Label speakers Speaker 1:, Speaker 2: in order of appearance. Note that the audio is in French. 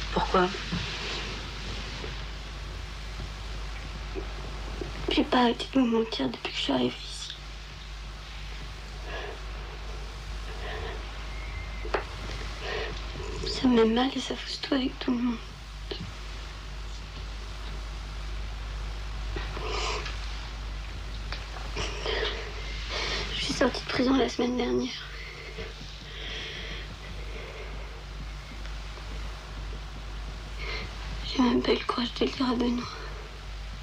Speaker 1: Pourquoi?
Speaker 2: J'ai pas arrêté de me mentir depuis que je suis arrivée ici. Ça me met mal et ça fausse tout avec tout le monde. Je suis sortie de prison la semaine dernière. J'ai même pas eu le courage de le dire à Benoît.